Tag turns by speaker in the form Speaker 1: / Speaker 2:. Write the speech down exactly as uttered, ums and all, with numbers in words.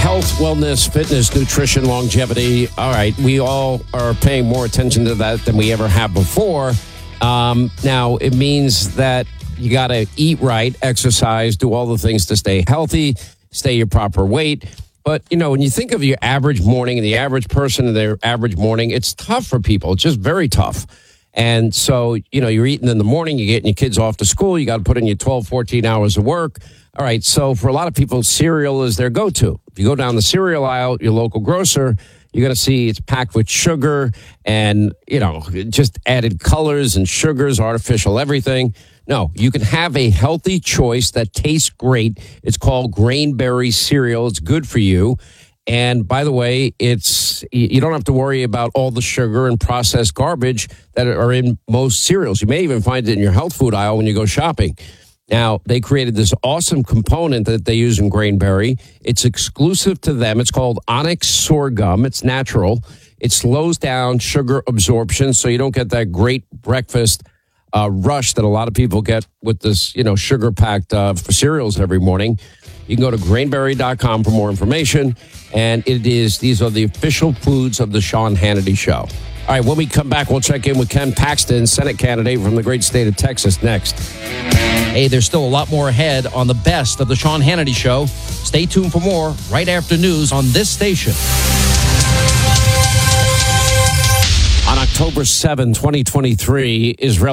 Speaker 1: Health, wellness, fitness, nutrition, longevity. All right, we all are paying more attention to that than we ever have before. Um, now, it means that you got to eat right, exercise, do all the things to stay healthy, stay your proper weight. But, you know, when you think of your average morning and the average person in their average morning, it's tough for people. It's just very tough. And so, you know, you're eating in the morning, you're getting your kids off to school, you got to put in your twelve, fourteen hours of work. All right, so for a lot of people, cereal is their go-to. If you go down the cereal aisle, your local grocer, you're going to see it's packed with sugar and, you know, just added colors and sugars, artificial everything. No, you can have a healthy choice that tastes great. It's called Grainberry cereal. It's good for you. And by the way, it's you don't have to worry about all the sugar and processed garbage that are in most cereals. You may even find it in your health food aisle when you go shopping. Now, they created this awesome component that they use in Grainberry. It's exclusive to them. It's called Onyx Sorghum. It's natural. It slows down sugar absorption so you don't get that great breakfast uh, rush that a lot of people get with this, you know, sugar-packed uh, cereals every morning. You can go to grainberry dot com for more information. And it is these are the official foods of the Sean Hannity Show. All right, when we come back, we'll check in with Ken Paxton, Senate candidate from the great state of Texas, next.
Speaker 2: Hey, there's still a lot more ahead on the best of the Sean Hannity Show. Stay tuned for more right after news on this station.
Speaker 1: On October seventh, twenty twenty-three, Israel